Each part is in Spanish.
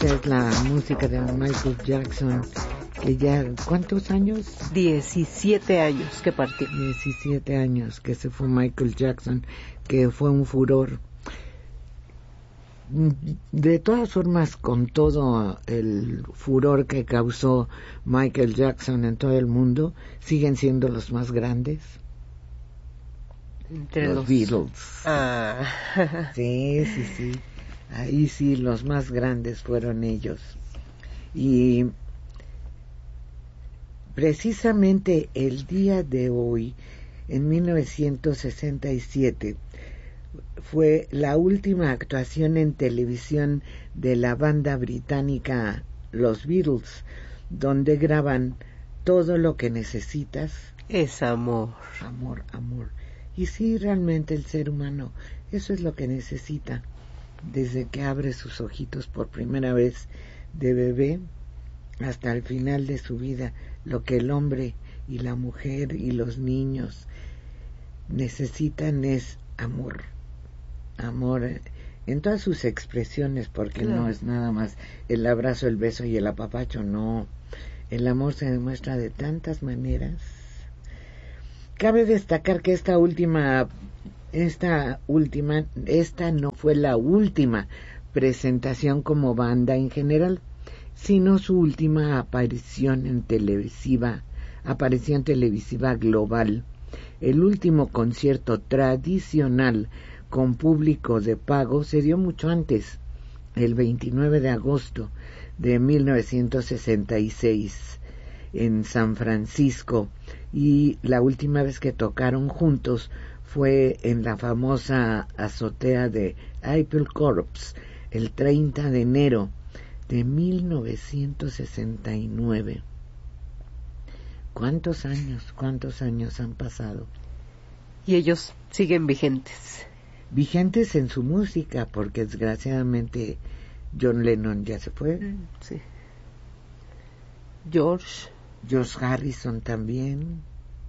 Esta es la música de Michael Jackson, que ya, ¿cuántos años? 17 años que partió. 17 años que se fue Michael Jackson, que fue un furor. De todas formas, con todo el furor que causó Michael Jackson en todo el mundo, siguen siendo los más grandes. Entre los Beatles. Ah. Sí. Ahí sí, los más grandes fueron ellos. Y precisamente el día de hoy, en 1967, fue la última actuación en televisión de la banda británica Los Beatles, donde graban Todo lo que necesitas es amor. Amor. Y sí, realmente el ser humano, eso es lo que necesita. Desde que abre sus ojitos por primera vez de bebé hasta el final de su vida, lo que el hombre y la mujer y los niños necesitan es amor en todas sus expresiones, porque claro, no es nada más el abrazo, el beso y el apapacho, no, el amor se demuestra de tantas maneras. Cabe destacar que esta no fue la última presentación como banda en general, sino su última aparición televisiva global. El último concierto tradicional con público de pago se dio mucho antes, el 29 de agosto de 1966 en San Francisco, y la última vez que tocaron juntos fue en la famosa azotea de Apple Corps el 30 de enero de 1969. ¿Cuántos años han pasado? Y ellos siguen vigentes en su música, porque desgraciadamente John Lennon ya se fue. Sí. George Harrison también,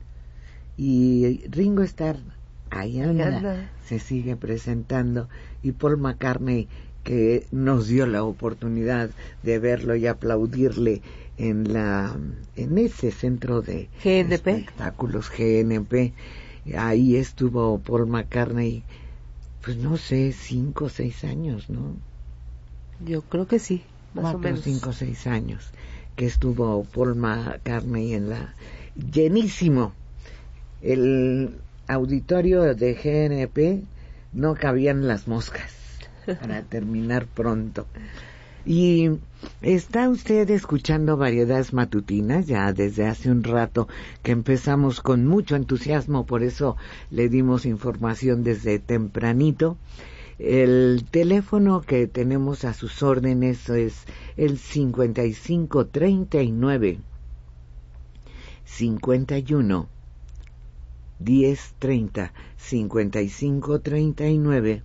y Ringo Starr ahí anda, se sigue presentando, y Paul McCartney, que nos dio la oportunidad de verlo y aplaudirle en ese centro de espectáculos GNP. Ahí estuvo Paul McCartney, pues no sé, 5 o 6 años, ¿no? Yo creo que sí, más o menos 5 o 6 años que estuvo Paul McCartney llenísimo. El auditorio de GNP no cabían las moscas, para terminar pronto. Y está usted escuchando Variedades Matutinas ya desde hace un rato, que empezamos con mucho entusiasmo, por eso le dimos información desde tempranito. El teléfono que tenemos a sus órdenes es el 5539 51 1030, 5539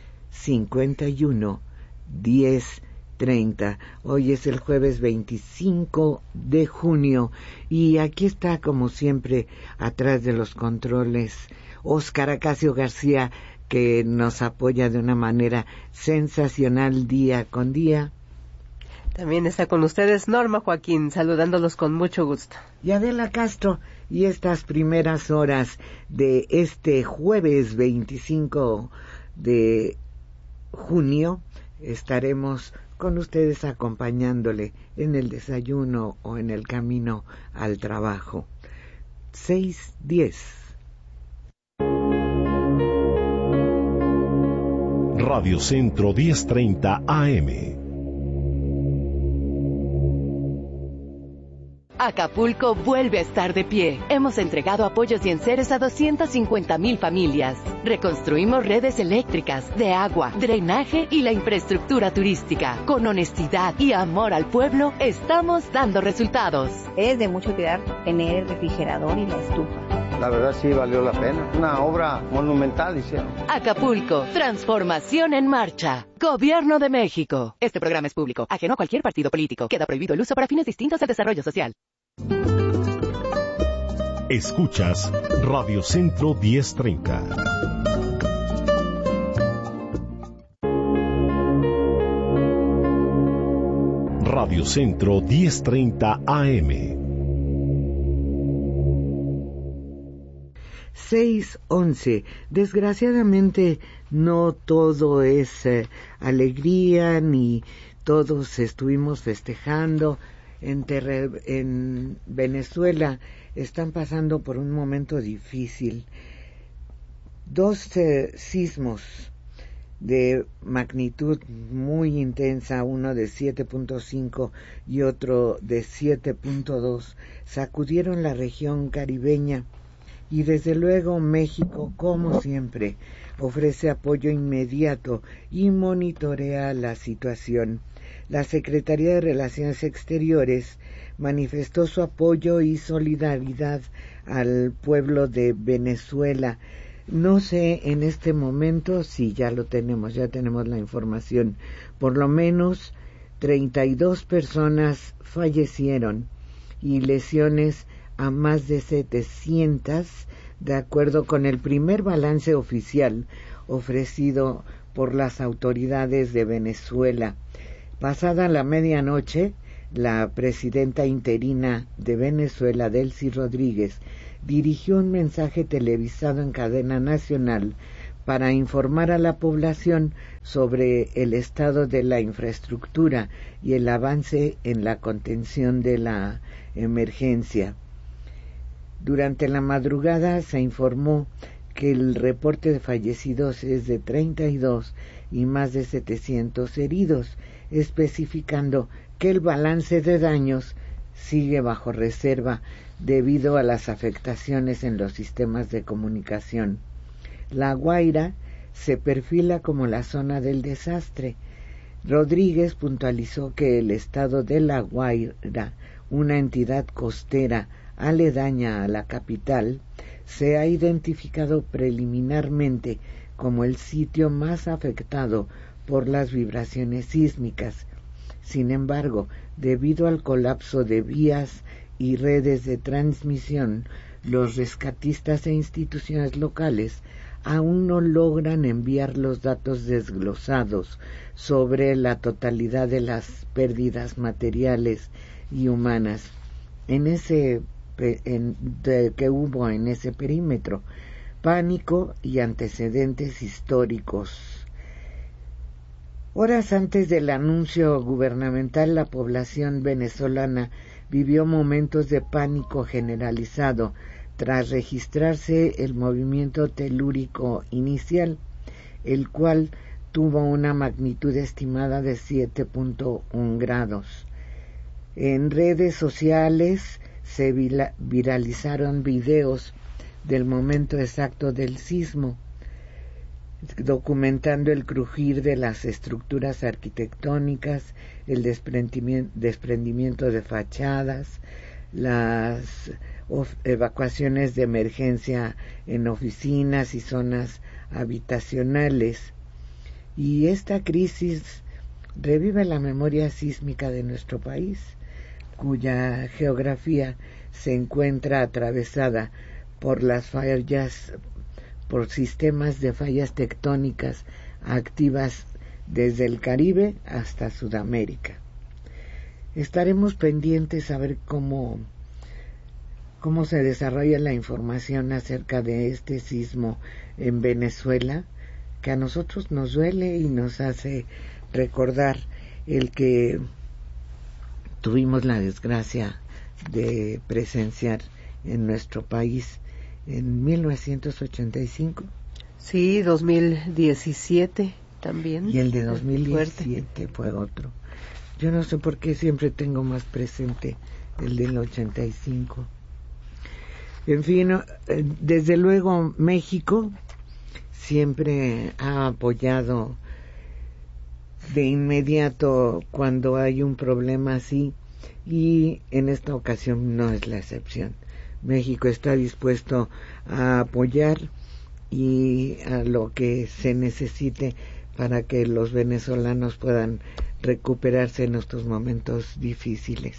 51 1030. Hoy es el jueves 25 de junio y aquí está, como siempre, atrás de los controles, Óscar Acacio García, que nos apoya de una manera sensacional día con día. También está con ustedes Norma Joaquín, saludándolos con mucho gusto. Y Adela Castro, y estas primeras horas de este jueves 25 de junio estaremos con ustedes acompañándole en el desayuno o en el camino al trabajo. 6:10. Radio Centro 1030 AM. Acapulco vuelve a estar de pie. Hemos entregado apoyos y enseres a 250,000 familias. Reconstruimos redes eléctricas, de agua, drenaje y la infraestructura turística. Con honestidad y amor al pueblo, estamos dando resultados. Es de mucho cuidar tener el refrigerador y la estufa. La verdad sí valió la pena. Una obra monumental hicieron. Acapulco, transformación en marcha. Gobierno de México. Este programa es público, ajeno a cualquier partido político. Queda prohibido el uso para fines distintos al desarrollo social. Escuchas Radio Centro 1030. Radio Centro 1030 AM. 6:11. Desgraciadamente no todo es alegría, ni todos estuvimos festejando. En Venezuela están pasando por un momento difícil. 2 sismos de magnitud muy intensa, uno de 7.5 y otro de 7.2, sacudieron la región caribeña. Y desde luego México, como siempre, ofrece apoyo inmediato y monitorea la situación. La Secretaría de Relaciones Exteriores manifestó su apoyo y solidaridad al pueblo de Venezuela. No sé en este momento si ya tenemos la información. Por lo menos 32 personas fallecieron y lesiones a más de 700, de acuerdo con el primer balance oficial ofrecido por las autoridades de Venezuela. Pasada la medianoche, la presidenta interina de Venezuela, Delcy Rodríguez, dirigió un mensaje televisado en cadena nacional para informar a la población sobre el estado de la infraestructura y el avance en la contención de la emergencia. Durante la madrugada se informó que el reporte de fallecidos es de 32 y más de 700 heridos, especificando que el balance de daños sigue bajo reserva debido a las afectaciones en los sistemas de comunicación. La Guaira se perfila como la zona del desastre. Rodríguez puntualizó que el estado de La Guaira, una entidad costera aledaña a la capital, se ha identificado preliminarmente como el sitio más afectado por las vibraciones sísmicas. Sin embargo, debido al colapso de vías y redes de transmisión, los rescatistas e instituciones locales aún no logran enviar los datos desglosados sobre la totalidad de las pérdidas materiales y humanas que hubo en ese perímetro. Pánico y antecedentes históricos. Horas antes del anuncio gubernamental, la población venezolana vivió momentos de pánico generalizado tras registrarse el movimiento telúrico inicial, el cual tuvo una magnitud estimada de 7.1 grados. En redes sociales se viralizaron videos del momento exacto del sismo, documentando el crujir de las estructuras arquitectónicas, el desprendimiento de fachadas, las evacuaciones de emergencia en oficinas y zonas habitacionales. Y esta crisis revive la memoria sísmica de nuestro país, cuya geografía se encuentra atravesada por las fallas, por sistemas de fallas tectónicas activas desde el Caribe hasta Sudamérica. Estaremos pendientes a ver cómo se desarrolla la información acerca de este sismo en Venezuela, que a nosotros nos duele y nos hace recordar el que tuvimos la desgracia de presenciar en nuestro país en 1985. Sí, 2017 también. Y el de 2017 fue otro. Yo no sé por qué siempre tengo más presente el del 85. En fin, desde luego México siempre ha apoyado de inmediato cuando hay un problema así, y en esta ocasión no es la excepción. México está dispuesto a apoyar y a lo que se necesite para que los venezolanos puedan recuperarse en estos momentos difíciles.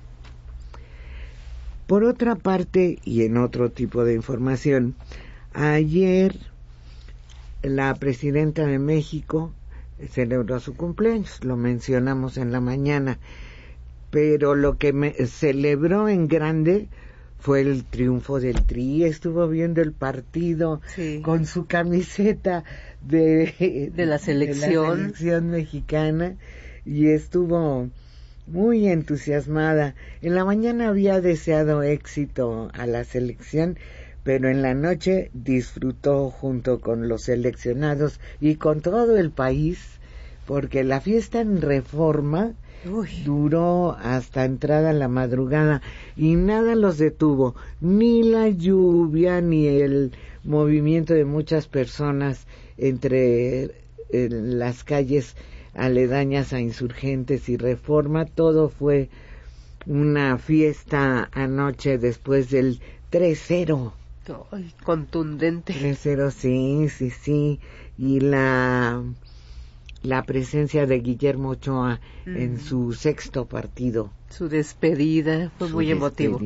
Por otra parte, y en otro tipo de información, ayer la presidenta de México celebró su cumpleaños, lo mencionamos en la mañana. pero lo que me celebró en grande fue el triunfo del Tri. Estuvo viendo el partido con su camiseta de la selección mexicana y estuvo muy entusiasmada. En la mañana había deseado éxito a la selección, pero en la noche disfrutó junto con los seleccionados y con todo el país, porque la fiesta en Reforma duró hasta entrada la madrugada y nada los detuvo, ni la lluvia ni el movimiento de muchas personas entre las calles aledañas a Insurgentes y Reforma. Todo fue una fiesta anoche después del 3-0. Ay, contundente. 3-0, sí. Y la presencia de Guillermo Ochoa en su sexto partido. Su despedida fue muy emotivo.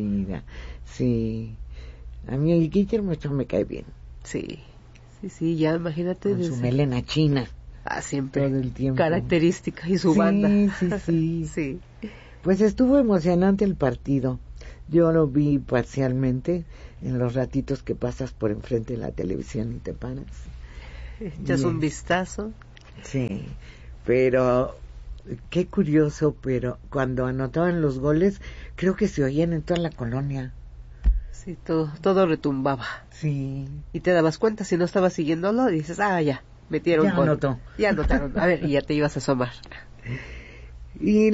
Sí. A mí Guillermo Ochoa me cae bien. Sí, ya imagínate. Con su melena china. Siempre. Todo el tiempo. Característica y su banda. Sí. Pues estuvo emocionante el partido. Yo lo vi parcialmente en los ratitos que pasas por enfrente de la televisión y te paras. Echas un vistazo. Sí, pero qué curioso, pero cuando anotaban los goles, creo que se oían en toda la colonia. Sí, todo retumbaba. Sí. Y te dabas cuenta, si no estabas siguiéndolo, dices, ya, metieron ya gol. Anotó. Ya anotaron. A ver, y ya te ibas a asomar. Y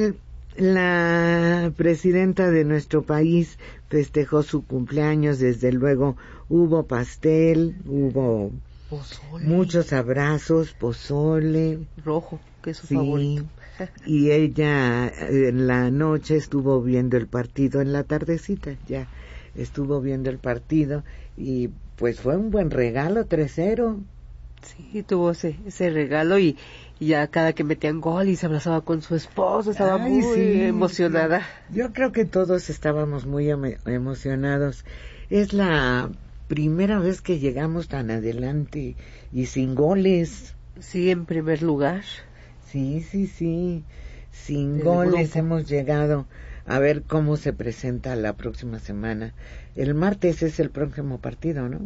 la presidenta de nuestro país festejó su cumpleaños, desde luego hubo pastel, hubo pozole, muchos abrazos, pozole rojo, que es su favorito. Y ella en la noche estuvo viendo el partido, en la tardecita ya estuvo viendo el partido y pues fue un buen regalo, 3-0. Sí, tuvo ese regalo y ya cada que metían gol y se abrazaba con su esposo, estaba muy emocionada. Yo creo que todos estábamos muy emocionados. Es la primera vez que llegamos tan adelante y sin goles. Sí, en primer lugar. Sí. Sin goles hemos llegado. A ver cómo se presenta la próxima semana. El martes es el próximo partido, ¿no?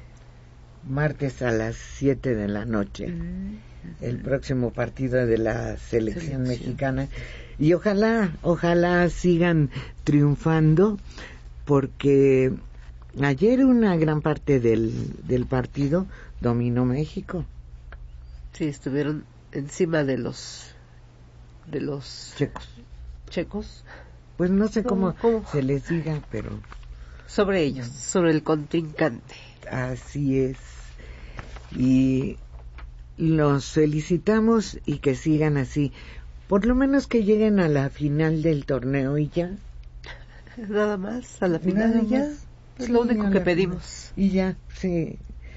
Martes a las 7 de la noche. El próximo partido de la selección mexicana. Y ojalá sigan triunfando, porque ayer una gran parte del partido dominó México. Sí, estuvieron encima de los checos. Pues no sé cómo se les diga, pero sobre ellos, sobre el contrincante. Así es. Y los felicitamos y que sigan así. Por lo menos que lleguen a la final del torneo y ya. Nada más, a la final y ya. Es lo único que pedimos. Y ya, sí.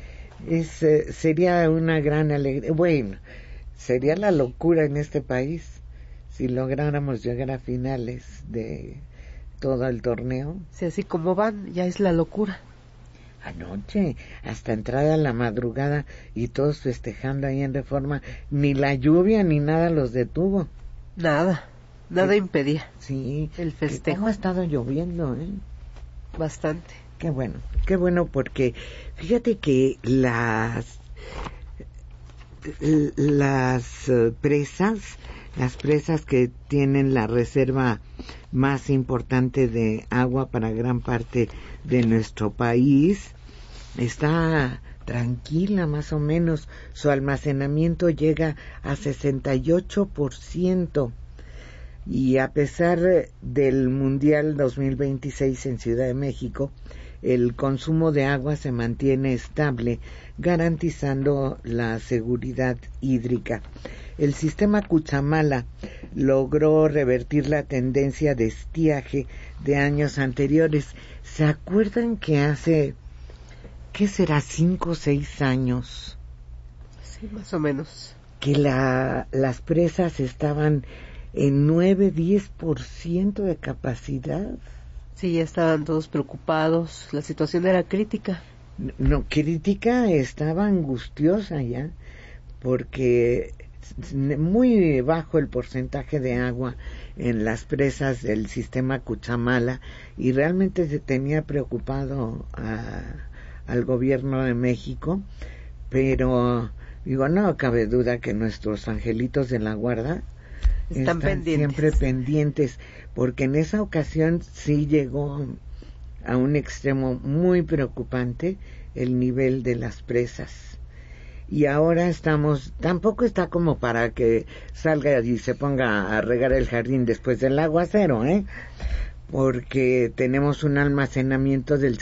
Sería una gran alegría. Bueno, sería la locura en este país si lográramos llegar a finales de todo el torneo. Sí, así como van, ya es la locura. Anoche, hasta entrada a la madrugada y todos festejando ahí en Reforma, ni la lluvia ni nada los detuvo. Nada impedía. Sí, el festejo. ¿Cómo ha estado lloviendo, Bastante. Qué bueno, porque fíjate que las presas que tienen la reserva más importante de agua para gran parte de nuestro país, está tranquila más o menos. Su almacenamiento llega a 68%. Y a pesar del Mundial 2026 en Ciudad de México, el consumo de agua se mantiene estable, garantizando la seguridad hídrica. El sistema Cuchamala logró revertir la tendencia de estiaje de años anteriores. ¿Se acuerdan que hace, qué será, 5 o 6 años? Sí, más o menos. Que las presas estaban en 9-10% de capacidad. Sí, ya estaban todos preocupados, la situación era crítica. No, crítica, estaba angustiosa ya, porque muy bajo el porcentaje de agua en las presas del sistema Cuchamala, y realmente se tenía preocupado al gobierno de México, pero digo, no cabe duda que nuestros angelitos de la guarda están siempre pendientes, porque en esa ocasión sí llegó a un extremo muy preocupante el nivel de las presas. Y ahora tampoco está como para que salga y se ponga a regar el jardín después del aguacero, porque tenemos un almacenamiento del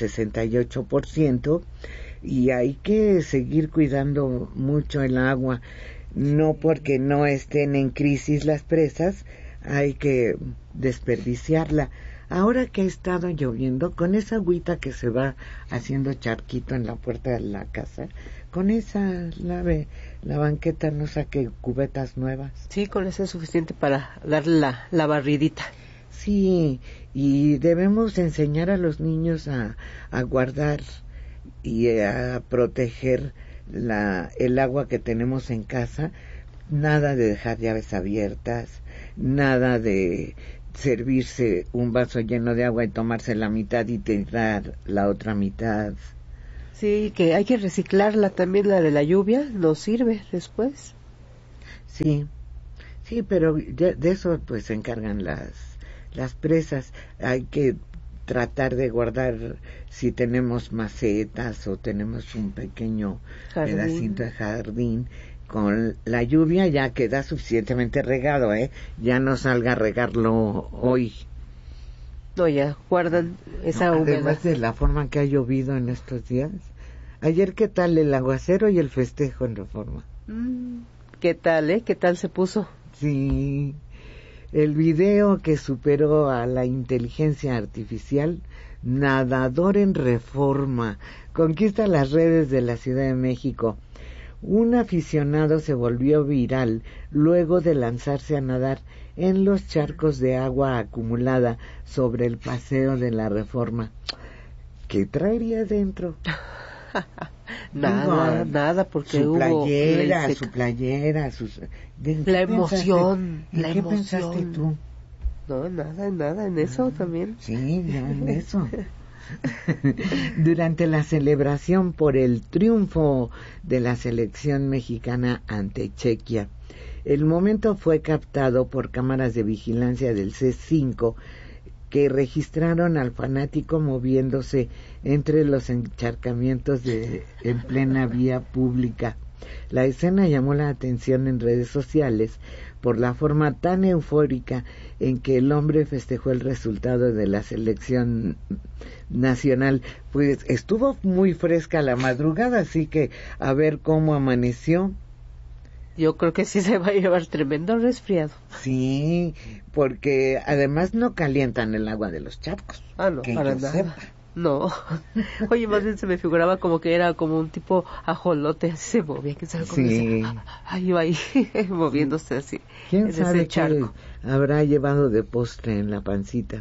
68% y hay que seguir cuidando mucho el agua. No porque no estén en crisis las presas, hay que desperdiciarla. Ahora que ha estado lloviendo, con esa agüita que se va haciendo charquito en la puerta de la casa, con esa la banqueta no saque cubetas nuevas. Sí, con eso es suficiente para darle la barridita. Sí, y debemos enseñar a los niños a guardar y a proteger el agua que tenemos en casa. Nada de dejar llaves abiertas, nada de servirse un vaso lleno de agua y tomarse la mitad y tirar la otra mitad. Sí, que hay que reciclarla también, la de la lluvia, nos sirve después. Sí, pero de eso pues se encargan las presas. Hay que tratar de guardar, si tenemos macetas o tenemos un pequeño pedacito de jardín, con la lluvia ya queda suficientemente regado, ya no salga a regarlo hoy. No, ya guardan esa humedad. Además de la forma que ha llovido en estos días. Ayer, ¿qué tal el aguacero y el festejo en Reforma? ¿Qué tal, ¿Qué tal se puso? Sí, el video que superó a la inteligencia artificial, nadador en Reforma, conquista las redes de la Ciudad de México. Un aficionado se volvió viral luego de lanzarse a nadar en los charcos de agua acumulada sobre el paseo de la Reforma. ¿Qué traería dentro? Nada, porque su hubo playera, la emoción, ¿Qué pensaste tú? No, nada, en eso también. Sí, en eso. Durante la celebración por el triunfo de la selección mexicana ante Chequia, el momento fue captado por cámaras de vigilancia del C5, que registraron al fanático moviéndose entre los encharcamientos en plena vía pública. La escena llamó la atención en redes sociales por la forma tan eufórica en que el hombre festejó el resultado de la selección nacional. Pues estuvo muy fresca la madrugada, así que a ver cómo amaneció. Yo creo que sí se va a llevar tremendo resfriado. Sí, porque además no calientan el agua de los charcos. No, para nada. Sepa. No. Oye, más bien se me figuraba como que era como un tipo ajolote, así se movía, ¿quién sabe cómo sí. Iba ahí moviéndose así. ¿Quién sabe qué habrá llevado de postre en la pancita?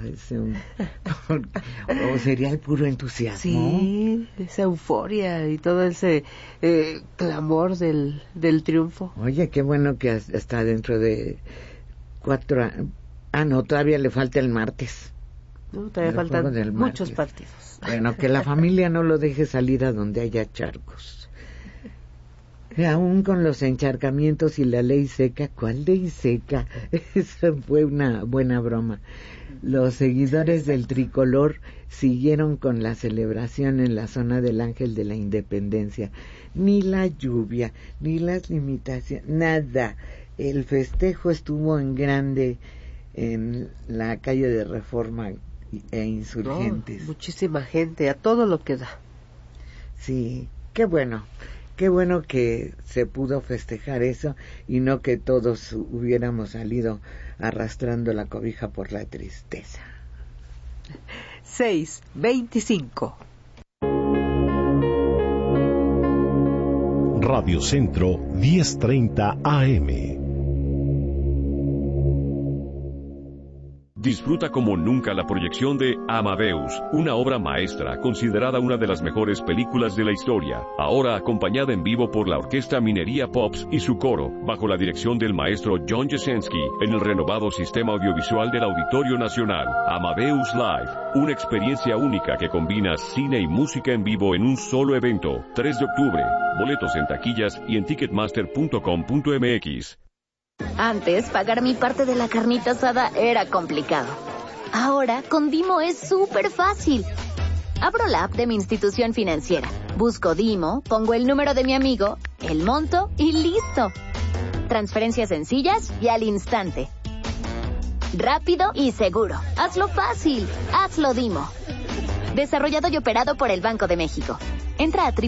O sería el puro entusiasmo. Sí, esa euforia y todo ese clamor del triunfo. Oye, qué bueno que está dentro de 4 años. No, todavía le falta el martes. No, todavía faltan muchos partidos. Bueno, que la familia no lo deje salir a donde haya charcos. Aún con los encharcamientos y la ley seca, ¿cuál ley seca? Esa fue una buena broma. Los seguidores del tricolor siguieron con la celebración en la zona del Ángel de la Independencia. Ni la lluvia, ni las limitaciones, nada. El festejo estuvo en grande en la calle de Reforma e Insurgentes. Muchísima gente, a todo lo que da. Sí, qué bueno que se pudo festejar eso y no que todos hubiéramos salido arrastrando la cobija por la tristeza. 6:25. Radio Centro 1030 AM. Disfruta como nunca la proyección de Amadeus, una obra maestra considerada una de las mejores películas de la historia, ahora acompañada en vivo por la Orquesta Minería Pops y su coro, bajo la dirección del maestro John Jasenski, en el renovado sistema audiovisual del Auditorio Nacional. Amadeus Live, una experiencia única que combina cine y música en vivo en un solo evento. 3 de octubre, boletos en taquillas y en ticketmaster.com.mx. Antes, pagar mi parte de la carnita asada era complicado. Ahora, con Dimo es súper fácil. Abro la app de mi institución financiera, busco Dimo, pongo el número de mi amigo, el monto y ¡listo! Transferencias sencillas y al instante. Rápido y seguro. Hazlo fácil. Hazlo Dimo. Desarrollado y operado por el Banco de México. Entra a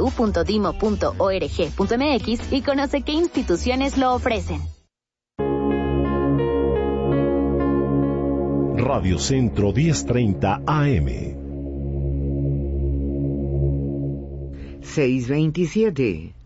www.dimo.org.mx y conoce qué instituciones lo ofrecen. Radio Centro 1030 AM. 6:27.